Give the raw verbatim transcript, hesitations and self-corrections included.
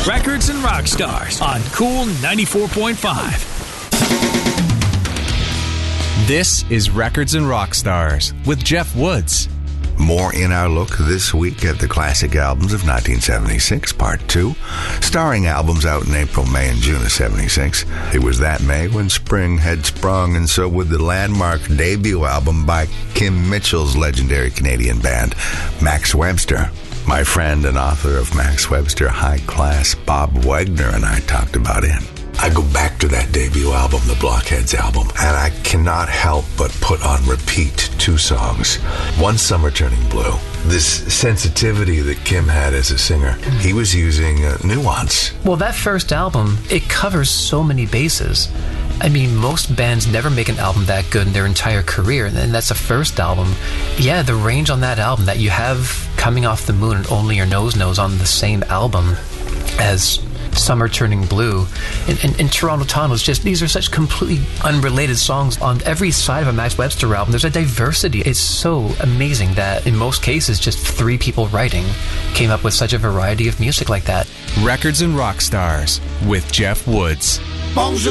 Records and Rock Stars on Cool ninety-four point five. This is Records and Rock Stars with Jeff Woods. More in our look this week at the classic albums of nineteen seventy-six, Part two, starring albums out in April, May, and June of seventy-six. It was that May when spring had sprung, and so would the landmark debut album by Kim Mitchell's legendary Canadian band, Max Webster. My friend and author of Max Webster High Class, Bob Wagner, and I talked about it. I go back to that debut album, the Blockheads album, and I cannot help but put on repeat two songs. One, Summer Turning Blue. This sensitivity that Kim had as a singer, he was using uh, nuance. Well, that first album, it covers so many bases. I mean, most bands never make an album that good in their entire career, and that's the first album. Yeah, the range on that album that you have Coming Off the Moon and Only Your Nose Knows on the same album as Summer Turning Blue and, and, and Toronto Town was just, these are such completely unrelated songs. On every side of a Max Webster album, there's a diversity. It's so amazing that in most cases just three people writing came up with such a variety of music like that. Records and Rock Stars with Jeff Woods. Bonjour.